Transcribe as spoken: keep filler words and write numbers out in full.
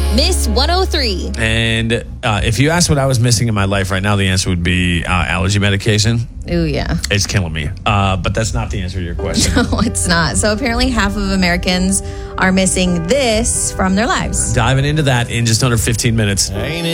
Miss one oh three. And uh, if you ask what I was missing in my life right now, the answer would be uh, allergy medication. Ooh, yeah. It's killing me. Uh, but that's not the answer to your question. No, it's not. So apparently half of Americans are missing this from their lives. Diving into that in just under fifteen minutes. Ain't